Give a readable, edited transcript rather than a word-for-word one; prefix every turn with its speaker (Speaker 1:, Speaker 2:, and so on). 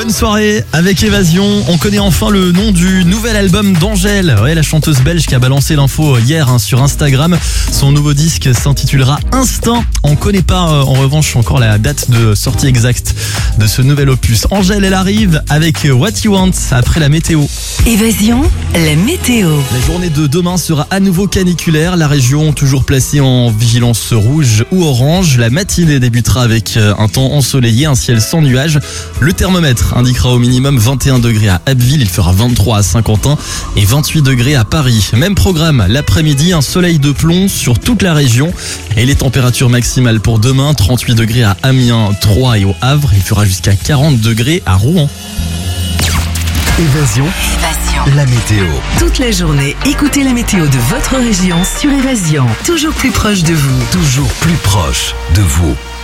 Speaker 1: Bonne soirée avec Évasion. On connaît enfin le nom du nouvel album d'Angèle. Ouais, la chanteuse belge qui a balancé l'info hier sur Instagram. Son nouveau disque s'intitulera Instinct. On connaît pas en revanche encore la date de sortie exacte de ce nouvel opus. Angèle, elle arrive avec What You Want après la météo.
Speaker 2: Évasion, la météo.
Speaker 1: La journée de demain sera à nouveau caniculaire. La région toujours placée en vigilance rouge ou orange. La matinée débutera avec un temps ensoleillé, un ciel sans nuages. Le thermomètre indiquera au minimum 21 degrés à Abbeville, il fera 23 à Saint-Quentin et 28 degrés à Paris. Même programme, l'après-midi, un soleil de plomb sur toute la région. Et les températures maximales pour demain, 38 degrés à Amiens, Troyes et au Havre. Il fera jusqu'à 40 degrés à Rouen.
Speaker 3: Évasion, la météo.
Speaker 2: Toute la journée, écoutez la météo de votre région sur Évasion. Toujours plus proche de vous.
Speaker 3: Toujours plus proche de vous.